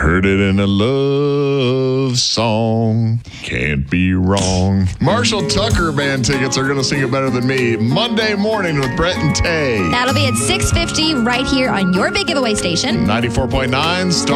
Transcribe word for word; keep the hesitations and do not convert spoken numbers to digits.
Heard it in a love song. Can't be wrong. Marshall Tucker Band tickets are going to sing it better than me. Monday morning with Brett and Tay. That'll be at six fifty right here on your big giveaway station. ninety-four point nine Star.